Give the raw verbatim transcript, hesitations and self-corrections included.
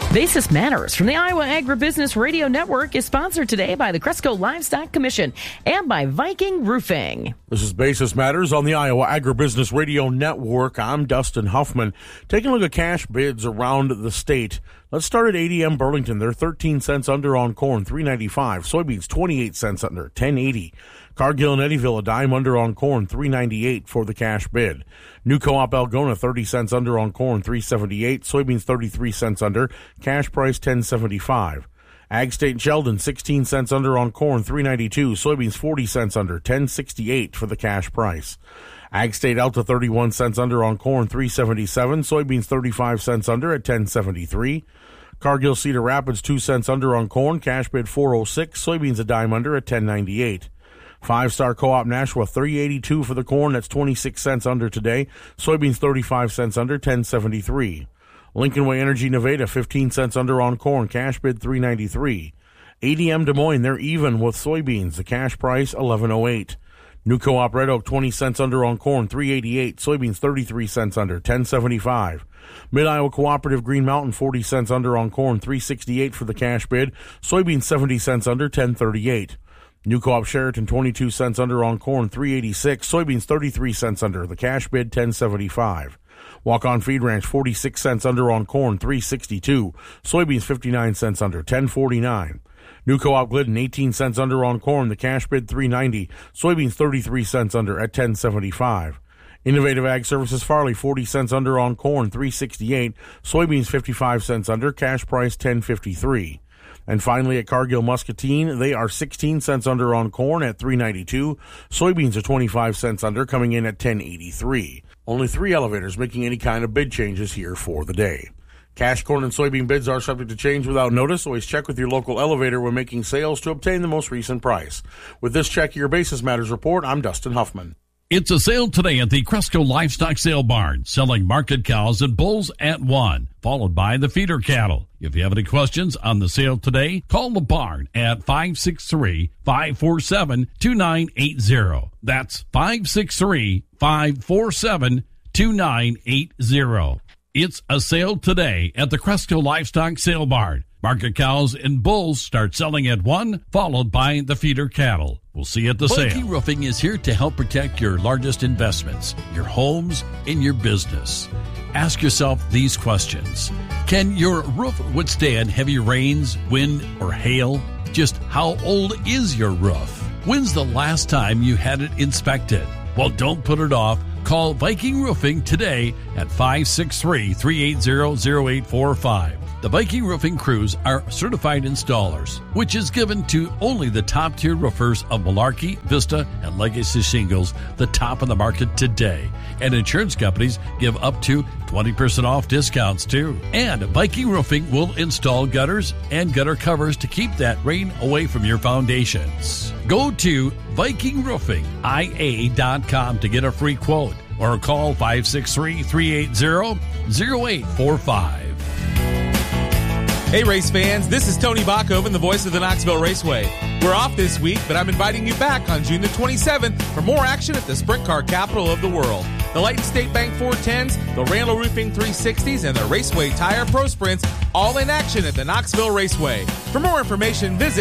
Basis Matters from the Iowa Agribusiness Radio Network is sponsored today by the Cresco Livestock Commission and by Viking Roofing. This is Basis Matters on the Iowa Agribusiness Radio Network. I'm Dustin Huffman. Taking a look at cash bids around the state. Let's start at A D M Burlington. They're thirteen cents under on corn, three ninety-five. Soybeans, twenty-eight cents under, ten eighty. Cargill and Eddyville, a dime under on corn, three ninety-eight for the cash bid. New Co-op Algona, thirty cents under on corn, three seventy-eight. Soybeans, thirty-three cents under. Cash price, ten seventy-five. Ag State Sheldon, sixteen cents under on corn, three ninety-two. Soybeans, forty cents under, ten sixty-eight for the cash price. Ag State Alta, thirty-one cents under on corn, three seventy-seven. Soybeans, thirty-five cents under at ten seventy-three. Cargill Cedar Rapids, two cents under on corn, cash bid four oh six. Soybeans, a dime under at ten ninety-eight. Five Star Co-op Nashua, three eighty-two for the corn. That's twenty-six cents under today. Soybeans, thirty-five cents under, ten seventy-three. Lincoln Way Energy Nevada, fifteen cents under on corn. Cash bid three ninety-three. A D M Des Moines, they're even with soybeans. The cash price, eleven oh eight. New Co-op Red Oak, twenty cents under on corn, three eighty-eight. Soybeans, thirty-three cents under, ten seventy-five. Mid-Iowa Cooperative Green Mountain, forty cents under on corn, three sixty-eight for the cash bid. Soybeans, seventy cents under, ten thirty-eight. New Co-op Sheraton, twenty-two cents under on corn, three eighty-six. Soybeans, thirty-three cents under. The cash bid, ten seventy-five. Walk-On Feed Ranch, forty-six cents under on corn, three sixty-two. Soybeans, fifty-nine cents under, ten forty-nine. New Co-op Glidden, eighteen cents under on corn. The cash bid, three ninety. Soybeans, thirty-three cents under at ten seventy-five. Innovative Ag Services Farley, forty cents under on corn, three sixty-eight. Soybeans, fifty-five cents under. Cash price, ten fifty-three. And finally, at Cargill Muscatine, they are sixteen cents under on corn at three ninety-two. Soybeans are twenty-five cents under, coming in at ten eighty-three. Only three elevators making any kind of bid changes here for the day. Cash corn and soybean bids are subject to change without notice. Always check with your local elevator when making sales to obtain the most recent price. With this Check Your Basis Matters report, I'm Dustin Huffman. It's a sale today at the Cresco Livestock Sale Barn, selling market cows and bulls at one, followed by the feeder cattle. If you have any questions on the sale today, call the barn at five six three, five four seven, two nine eight zero. That's five six three, five four seven, two nine eight zero. It's a sale today at the Cresco Livestock Sale Barn. Market cows and bulls start selling at one, followed by the feeder cattle. We'll see you at the sale. Viking Roofing is here to help protect your largest investments, your homes, and your business. Ask yourself these questions. Can your roof withstand heavy rains, wind, or hail? Just how old is your roof? When's the last time you had it inspected? Well, don't put it off. Call Viking Roofing today at five six three, three eight zero, zero eight four five. The Viking Roofing crews are certified installers, which is given to only the top-tier roofers of Malarkey, Vista, and Legacy Shingles, the top of the market today. And insurance companies give up to twenty percent off discounts, too. And Viking Roofing will install gutters and gutter covers to keep that rain away from your foundations. Go to Viking Roofing I A dot com to get a free quote or call five six three, three eight zero, zero eight four five. Hey race fans, this is Tony Bachhoven, the voice of the Knoxville Raceway. We're off this week, but I'm inviting you back on June the twenty-seventh for more action at the sprint car capital of the world. The Light State Bank four tens, the Randall Roofing three sixties, and the Raceway Tire Pro Sprints all in action at the Knoxville Raceway. For more information, visit